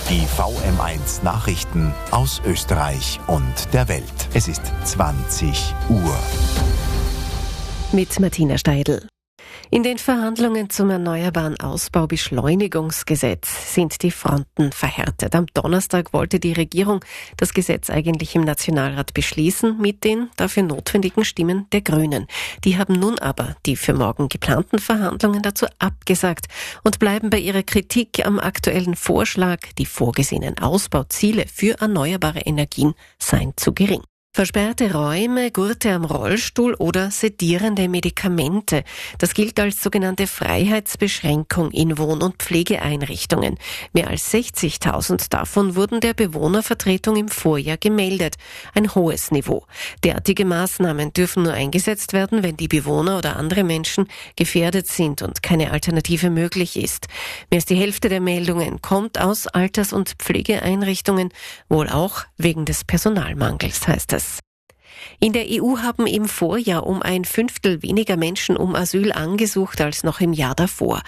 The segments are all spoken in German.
Die VM1 Nachrichten aus Österreich und der Welt. Es ist 20 Uhr. Mit Martina Steidl. In den Verhandlungen zum Erneuerbaren Ausbaubeschleunigungsgesetz sind die Fronten verhärtet. Am Donnerstag wollte die Regierung das Gesetz eigentlich im Nationalrat beschließen mit den dafür notwendigen Stimmen der Grünen. Die haben nun aber die für morgen geplanten Verhandlungen dazu abgesagt und bleiben bei ihrer Kritik am aktuellen Vorschlag, die vorgesehenen Ausbauziele für erneuerbare Energien seien zu gering. Versperrte Räume, Gurte am Rollstuhl oder sedierende Medikamente. Das gilt als sogenannte Freiheitsbeschränkung in Wohn- und Pflegeeinrichtungen. Mehr als 60.000 davon wurden der Bewohnervertretung im Vorjahr gemeldet. Ein hohes Niveau. Derartige Maßnahmen dürfen nur eingesetzt werden, wenn die Bewohner oder andere Menschen gefährdet sind und keine Alternative möglich ist. Mehr als die Hälfte der Meldungen kommt aus Alters- und Pflegeeinrichtungen, wohl auch wegen des Personalmangels, heißt es. In der EU haben im Vorjahr um ein Fünftel weniger Menschen um Asyl angesucht als noch im Jahr davor.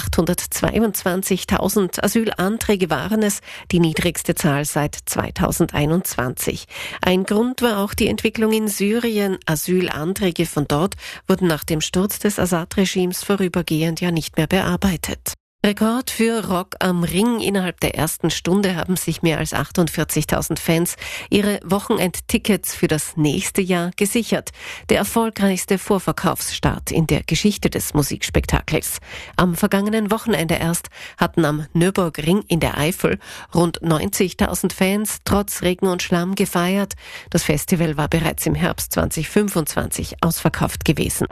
822.000 Asylanträge waren es, die niedrigste Zahl seit 2021. Ein Grund war auch die Entwicklung in Syrien. Asylanträge von dort wurden nach dem Sturz des Assad-Regimes vorübergehend ja nicht mehr bearbeitet. Rekord für Rock am Ring. Innerhalb der ersten Stunde haben sich mehr als 48.000 Fans ihre Wochenendtickets für das nächste Jahr gesichert. Der erfolgreichste Vorverkaufsstart in der Geschichte des Musikspektakels. Am vergangenen Wochenende erst hatten am Nürburgring in der Eifel rund 90.000 Fans trotz Regen und Schlamm gefeiert. Das Festival war bereits im Herbst 2025 ausverkauft gewesen.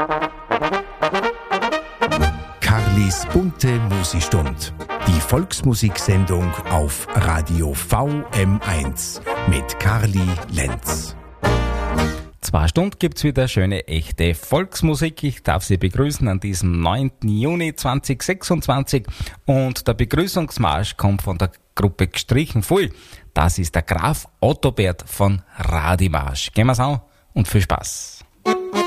Karlis bunte Musikstund. Die Volksmusiksendung auf Radio VM1 mit Karli Lenz. 2 Stunden gibt's wieder schöne, echte Volksmusik. Ich darf Sie begrüßen an diesem 9. Juni 2026. Und der Begrüßungsmarsch kommt von der Gruppe Gestrichen Voll. Das ist der Graf Ottobert von Radimarsch. Gehen wir's an und viel Spaß.